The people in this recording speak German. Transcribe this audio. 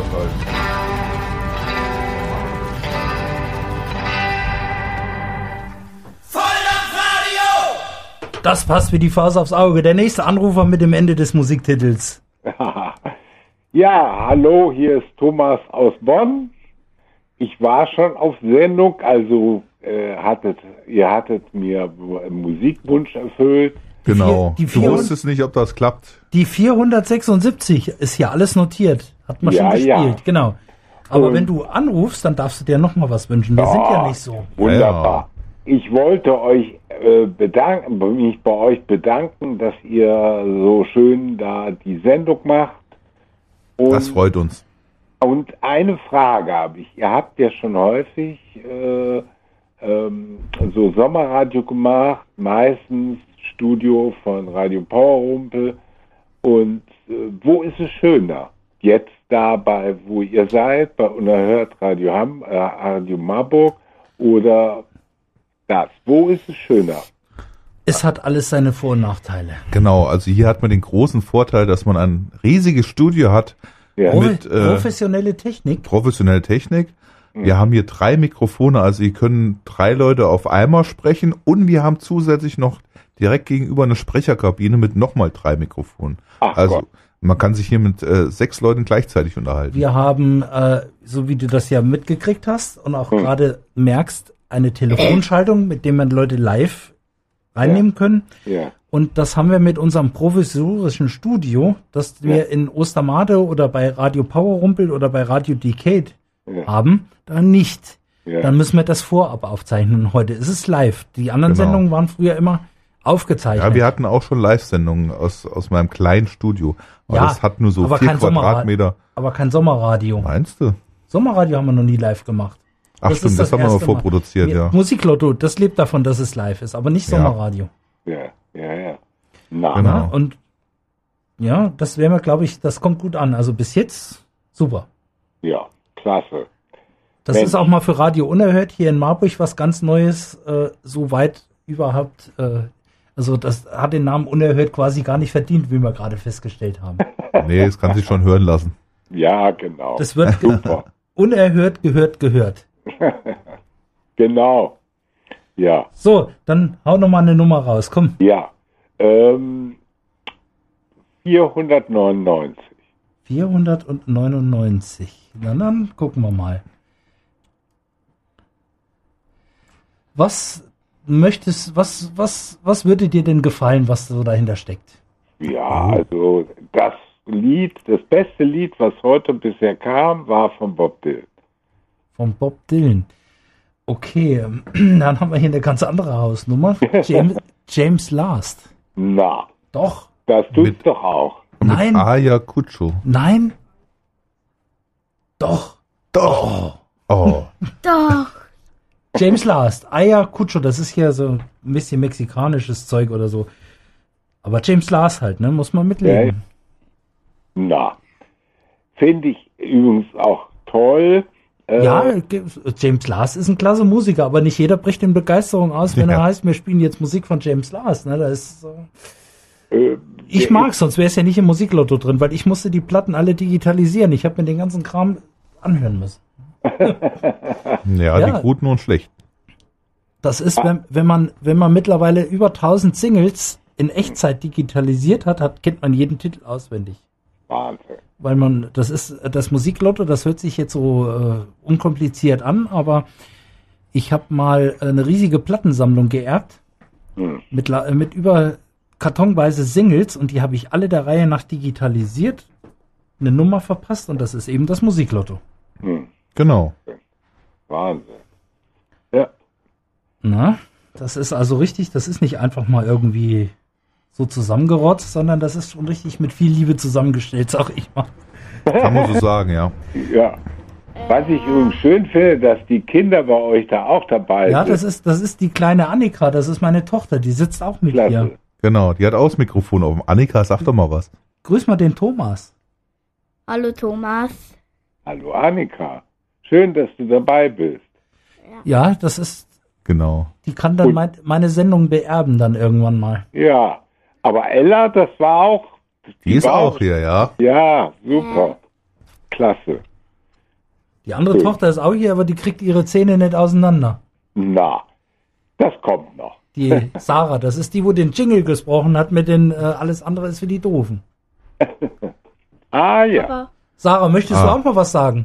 toll. Das passt wie die Faust aufs Auge. Der nächste Anrufer mit dem Ende des Musiktitels. Ja, hallo, hier ist Thomas aus Bonn. Ich war schon auf Sendung, also ihr hattet mir einen Musikwunsch erfüllt. Genau. Die Du wusstest nicht, ob das klappt. Die 476 ist hier alles notiert. Hat man schon gespielt, ja. Genau. Aber wenn du anrufst, dann darfst du dir noch mal was wünschen. Wir sind ja nicht so. Wunderbar. Ich wollte euch mich bei euch bedanken, dass ihr so schön da die Sendung macht. Und, Das freut uns. Und eine Frage habe ich. Ihr habt ja schon häufig so Sommerradio gemacht, meistens Studio von Radio Powerrumpel. Und wo ist es schöner? Jetzt dabei, wo ihr seid, bei Unerhört Radio Marburg oder das? Wo ist es schöner? Es hat alles seine Vor- und Nachteile. Genau, also hier hat man den großen Vorteil, dass man ein riesiges Studio hat mit Professionelle Technik. professioneller Technik. Wir haben hier 3 Mikrofone, also hier können 3 Leute auf einmal sprechen und wir haben zusätzlich noch direkt gegenüber eine Sprecherkabine mit nochmal 3 Mikrofonen. Ach Also Gott. man kann sich hier mit 6 Leuten gleichzeitig unterhalten. Wir haben, so wie du das ja mitgekriegt hast und auch gerade merkst, eine Telefonschaltung, mit der man Leute live reinnehmen können. Ja. Und das haben wir mit unserem provisorischen Studio, das wir in Ostermade oder bei Radio Powerrumpel oder bei Radio Decade haben, dann nicht. Ja. Dann müssen wir das vorab aufzeichnen. Heute ist es live. Die anderen Genau. Sendungen waren früher immer aufgezeichnet. Ja, wir hatten auch schon Live-Sendungen aus meinem kleinen Studio. Aber das hat nur so aber 4 kein Quadratmeter. Aber kein Sommerradio. Meinst du? Sommerradio haben wir noch nie live gemacht. Ach stimmt, das haben wir mal erste Mal. vorproduziert, ja. Musiklotto, das lebt davon, dass es live ist, aber nicht Ja. Sommerradio. Ja. Na, Genau. Ja, und ja, das wäre mir, glaube ich, das kommt gut an. Also bis jetzt super. ja, klasse. Das Mensch. ist auch mal für Radio Unerhört hier in Marburg was ganz Neues, so weit überhaupt. Also das hat den Namen Unerhört quasi gar nicht verdient, wie wir gerade festgestellt haben. Nee, es kann sich schon hören lassen. Ja, genau. Das wird Super. unerhört gehört. Genau. Ja. So, dann hau noch mal eine Nummer raus. Komm. Ja. 499. 499. Na dann gucken wir mal. Was würde dir denn gefallen, was so dahinter steckt? Ja, also das beste Lied, was heute bisher kam, war von Bob Dylan. Von Bob Dylan. Okay, dann haben wir hier eine ganz andere Hausnummer. James Last. Na, Doch. das tut's doch auch. Nein. Mit Ayacucho. Nein. Doch. Doch. Oh. Doch. James Last. Ayacucho, das ist hier so ein bisschen mexikanisches Zeug oder so. Aber James Last halt, ne? Muss man mitleben. Na, finde ich übrigens auch toll. Ja, James Last ist ein klasse Musiker, aber nicht jeder bricht in Begeisterung aus, wenn er heißt, wir spielen jetzt Musik von James Last. Ne? Das ist, ich mag's, sonst wäre es ja nicht im Musiklotto drin, weil ich musste die Platten alle digitalisieren. Ich habe mir den ganzen Kram anhören müssen. Ja, Ja. die guten und schlechten. Das ist, wenn man mittlerweile über 1000 Singles in Echtzeit digitalisiert hat, kennt man jeden Titel auswendig. Wahnsinn. Weil das ist das Musiklotto, das hört sich jetzt so unkompliziert an, aber ich habe mal eine riesige Plattensammlung geerbt mit über kartonweise Singles und die habe ich alle der Reihe nach digitalisiert, eine Nummer verpasst und das ist eben das Musiklotto. Genau. Wahnsinn. Ja. Na, das ist also richtig, das ist nicht einfach mal irgendwie so zusammengerotzt, sondern das ist schon richtig mit viel Liebe zusammengestellt, sag ich mal. Kann man so sagen, ja. Ja. Was ich übrigens schön finde, dass die Kinder bei euch da auch dabei Ja, sind. das ist die kleine Annika, das ist meine Tochter, die sitzt auch mit Klasse. hier. Genau, die hat auch das Mikrofon auf dem. Annika, sag doch mal was. Grüß mal den Thomas. Hallo Thomas. Hallo Annika. Schön, dass du dabei bist. Ja, das ist, Genau. die kann dann meine Sendung beerben dann irgendwann mal. Ja. Aber Ella, das war auch... Die ist auch hier, ja. Ja, super. Klasse. Die andere Tochter ist auch hier, aber die kriegt ihre Zähne nicht auseinander. Na, das kommt noch. Die Sarah, das ist die, wo den Jingle gesprochen hat mit den alles andere ist für die Doofen. Ah ja. Aber Sarah, möchtest du auch mal was sagen?